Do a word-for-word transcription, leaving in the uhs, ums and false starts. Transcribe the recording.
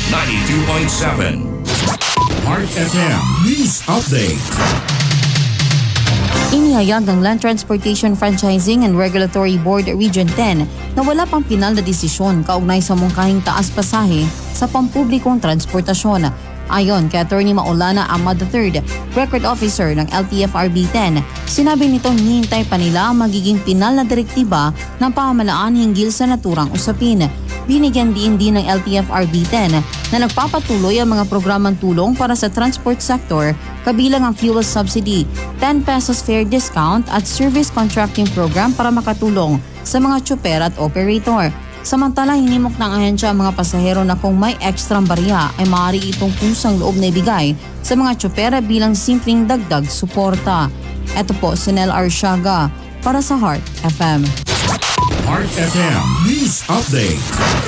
ninety-two point seven. Heart F M News Update. Inihayag ng Land Transportation Franchising and Regulatory Board Region ten na wala pang pinal na desisyon kaugnay sa mungkahing taas pasahe sa pampublikong transportasyon. Ayon kay Attorney Maulana Ahmad the third, Record Officer ng L T F R B ten, sinabi nito hinihintay pa nila ang magiging pinal na direktiba ng pamahalaan hinggil sa naturang usapin. Binigyan din din ng L T F R B ten na nagpapatuloy ang mga programang tulong para sa transport sector kabilang ang fuel subsidy, ten pesos fare discount at service contracting program para makatulong sa mga tsuper at operator. Samantala, hinimok ng ahensya ang mga pasahero na kung may ekstrang barya ay maaari itong kusang loob na ibigay sa mga tsupera bilang simpleng dagdag suporta. Ito po si Nel Arshaga para sa Heart F M. Heart F M News Update.